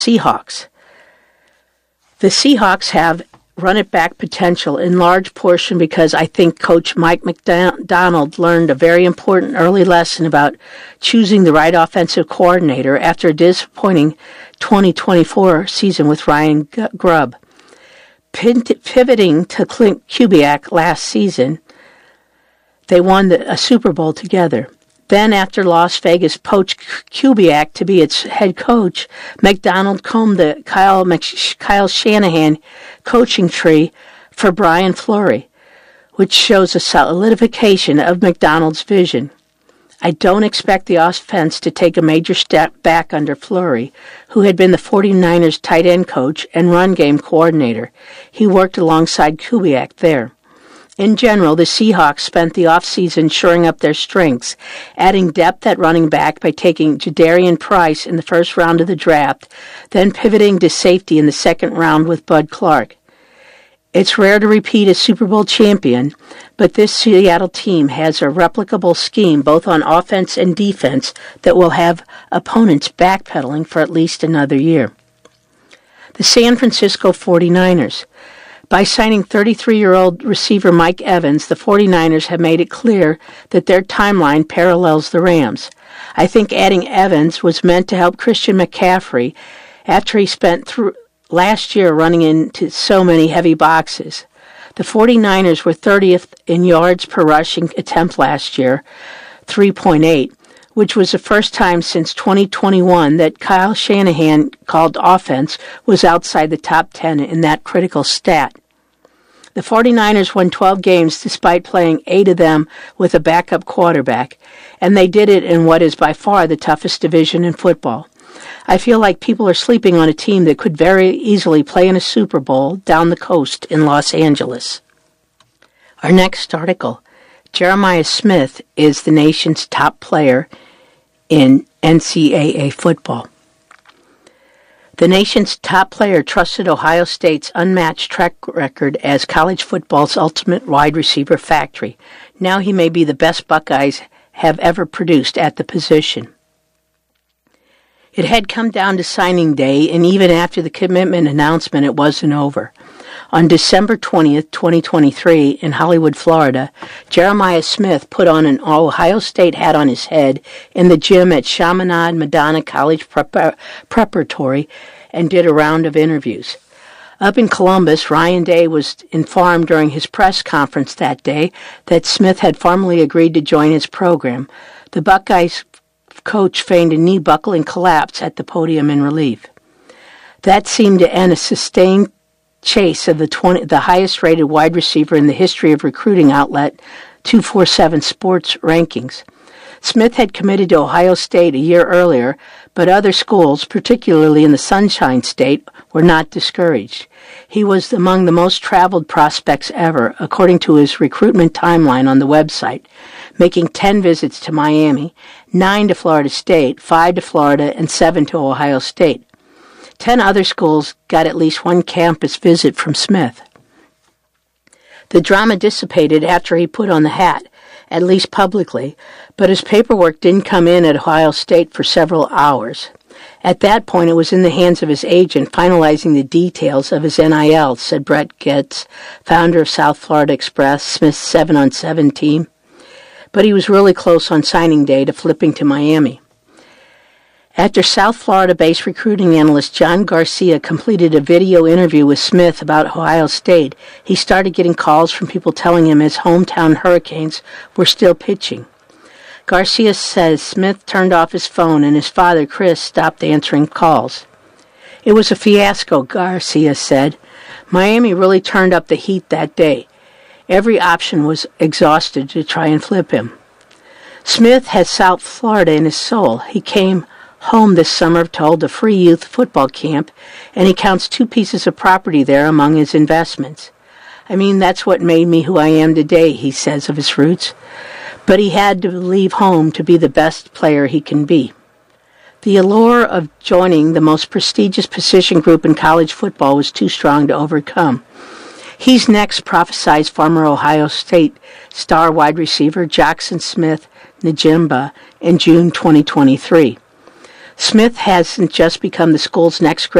Seahawks. The Seahawks have run-it-back potential in large portion because I think Coach Mike McDonald learned a very important early lesson about choosing the right offensive coordinator after a disappointing 2024 season with Ryan Grubb. Pivoting to Clint Kubiak last season, they won a Super Bowl together. Then, after Las Vegas poached Kubiak to be its head coach, McDonald combed the Kyle Shanahan coaching tree for Brian Fleury, which shows a solidification of McDonald's vision. I don't expect the offense to take a major step back under Fleury, who had been the 49ers tight end coach and run game coordinator. He worked alongside Kubiak there. In general, the Seahawks spent the offseason shoring up their strengths, adding depth at running back by taking Jadarian Price in the first round of the draft, then pivoting to safety in the second round with Bud Clark. It's rare to repeat a Super Bowl champion, but this Seattle team has a replicable scheme both on offense and defense that will have opponents backpedaling for at least another year. The San Francisco 49ers. By signing 33-year-old receiver Mike Evans, the 49ers have made it clear that their timeline parallels the Rams. I think adding Evans was meant to help Christian McCaffrey after he spent last year running into so many heavy boxes. The 49ers were 30th in yards per rushing attempt last year, 3.8, which was the first time since 2021 that Kyle Shanahan called offense was outside the top 10 in that critical stat. The 49ers won 12 games despite playing 8 of them with a backup quarterback, and they did it in what is by far the toughest division in football. I feel like people are sleeping on a team that could very easily play in a Super Bowl down the coast in Los Angeles. Our next article, Jeremiah Smith is the nation's top player in NCAA football. The nation's top player trusted Ohio State's unmatched track record as college football's ultimate wide receiver factory. Now he may be the best Buckeyes have ever produced at the position. It had come down to signing day, and even after the commitment announcement, it wasn't over. On December 20th, 2023, in Hollywood, Florida, Jeremiah Smith put on an Ohio State hat on his head in the gym at Chaminade Madonna College Preparatory and did a round of interviews. Up in Columbus, Ryan Day was informed during his press conference that day that Smith had formally agreed to join his program. The Buckeyes coach feigned a knee buckling collapse at the podium in relief. That seemed to end a sustained chase of the highest-rated wide receiver in the history of recruiting outlet 247 Sports rankings. Smith had committed to Ohio State a year earlier, but other schools, particularly in the Sunshine State, were not discouraged. He was among the most traveled prospects ever, according to his recruitment timeline on the website, making 10 visits to Miami, 9 to Florida State, 5 to Florida, and 7 to Ohio State. 10 other schools got at least one campus visit from Smith. The drama dissipated after he put on the hat, at least publicly, but his paperwork didn't come in at Ohio State for several hours. At that point, it was in the hands of his agent finalizing the details of his NIL, said Brett Getz, founder of South Florida Express, Smith's 7-on-7 team. But he was really close on signing day to flipping to Miami. After South Florida-based recruiting analyst John Garcia completed a video interview with Smith about Ohio State, he started getting calls from people telling him his hometown Hurricanes were still pitching. Garcia says Smith turned off his phone and his father, Chris, stopped answering calls. It was a fiasco, Garcia said. Miami really turned up the heat that day. Every option was exhausted to try and flip him. Smith has South Florida in his soul. He came home this summer to hold a free youth football camp, and he counts 2 pieces of property there among his investments. I mean, that's what made me who I am today, he says of his roots. But he had to leave home to be the best player he can be. The allure of joining the most prestigious position group in college football was too strong to overcome. He's next, prophesies former Ohio State star wide receiver Jackson Smith Njigba in June 2023. Smith hasn't just become the school's next